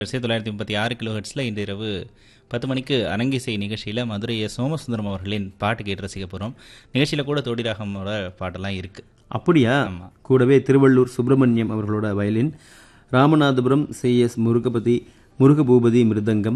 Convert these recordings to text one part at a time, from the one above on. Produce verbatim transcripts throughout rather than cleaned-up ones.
தொள்ளாயிரத்தி முப்பத்தி ஆறு கிலோ ஹெர்ட்ஸில் இன்று இரவு பத்து மணிக்கு அரங்கிசை நிகழ்ச்சியில் மதுரை எஸ் சோமசுந்தரம் அவர்களின் பாட்டு கேட்டு ரசிக்க போகிறோம். நிகழ்ச்சியில் கூட தோடி ராகமோட பாட்டெல்லாம் இருக்குது. அப்படியா? கூடவே திருவள்ளூர் சுப்பிரமணியம் அவர்களோட violin, Ramanathapuram C S Murugapathi Murugapoopathy மிருதங்கம்,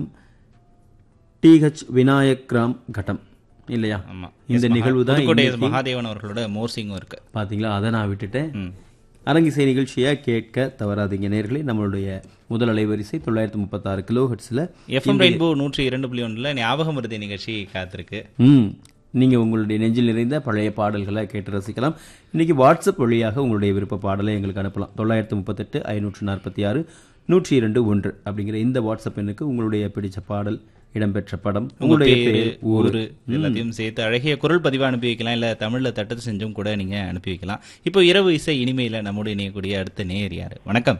டிஹெச் விநாயக் ராம் கட்டம் இல்லையா? ஆமாம், இந்த நிகழ்வு தான் மகாதேவன் அவர்களோட மோர்சிங்கும் இருக்கு. பார்த்தீங்களா? அதை நான் விட்டுட்டேன். அரங்கிசை நிகழ்ச்சியை கேட்க தவறாதீங்க நேயர்களே. நம்மளுடைய முதல் அலைவரிசை தொள்ளாயிரத்தி முப்பத்தாறு கிலோ ஹெர்ட்ஸில் எஃப்எம் ரெயின்போ நூற்றி இரண்டு புள்ளி ஒன்றில் ஞாபகம் மருதி நிகழ்ச்சி காத்திருக்கு. ம் நீங்கள் உங்களுடைய நெஞ்சில் நிறைந்த பழைய பாடல்களை கேட்டு ரசிக்கலாம். இன்றைக்கி வாட்ஸ்அப் வழியாக உங்களுடைய விருப்ப பாடலை எங்களுக்கு அனுப்பலாம். தொள்ளாயிரத்து முப்பத்தெட்டு ஐநூற்று நாற்பத்தி ஆறு நூற்றி இரண்டு ஒன்று அப்படிங்கிற இந்த வாட்ஸ்அப் எண்ணுக்கு உங்களுடைய பிடிச்ச பாடல், இடம்பெற்ற படம், உங்களுடைய பேர், ஊர் எல்லாத்தையும் சேர்த்து அழகிய குரல் பதிவாக அனுப்பி வைக்கலாம். இல்லை தமிழில் தட்டத்து செஞ்சும் கூட நீங்கள் அனுப்பி வைக்கலாம். இப்போ இரவு இசை இனிமையில் நம்முடைய இணையக்கூடிய அடுத்த நேயர் யார்? வணக்கம்.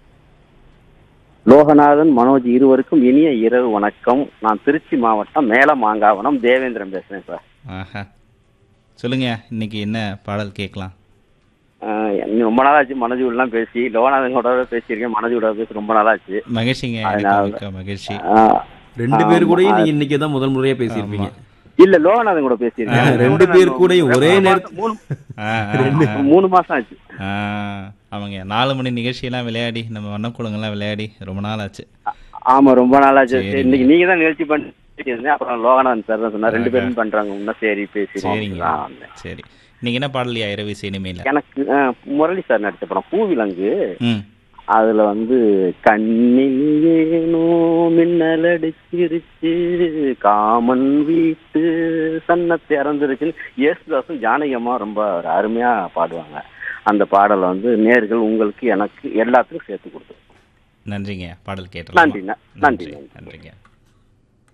லோகநாதன், மனோஜ் இருவருக்கும் இனிய இரவு வணக்கம். நான் திருச்சி மாவட்டம் மேல மாங்காவனம் தேவேந்திரன் பேசுறேன் சார். ஆஹா, சொல்லுங்க, இன்னைக்கு என்ன பாடல் கேட்கலாம்? ரொம்ப நாளாச்சு மனோஜோடலாம் பேசி. லோகநாதனோட பேசியிருக்கேன், மனோஜோட பேசி ரொம்ப நாளாச்சு. மகிழ்ச்சிங்க, மகிழ்ச்சி. ரெண்டு பேர் கூட நீங்க இன்னைக்கு தான் முதல் முறையா பேசியிருப்பீங்க. இல்ல, லோகநாதன் கூட பேசியிருக்கேன். ரெண்டு பேர் கூட ஒரே நேரத்தில் மூணு மாசம் ஆச்சு. அவங்க நாலு மணி நிகழ்ச்சியெல்லாம் விளையாடி, நம்ம வண்ணக்குளங்கள்லாம் விளையாடி ரொம்ப நாள் ஆச்சு. ஆமா, ரொம்ப நாள் ஆச்சு. இன்னைக்கு நீங்க தான் நிகழ்ச்சி பண்ணி அப்புறம் லோகநாதன் சார் தான் சொன்னா ரெண்டு பேரும் பண்றாங்க. சரி பேசி. சரி, நீங்க என்ன பாடலையா இரவு இசை இனிமையில? எனக்கு முரளி சார் நடிச்ச படம் பூவிலங்கு. அதுல வந்து கண்ணில் ஏனோ மின்னல் அடிச்சிருச்சு, காமன் வீட்டு சன்ன திறந்துருச்சுன்னு இயேசுதாசும் ஜானகியம்மா ரொம்ப அருமையா பாடுவாங்க. அந்த பாடலை வந்து நேர்கள் உங்களுக்கு எனக்கு எல்லாத்துக்கும் சேர்த்து கொடுத்து. நன்றிங்க, பாடல் கேட்டோம். நன்றி நன்றி நன்றிங்க.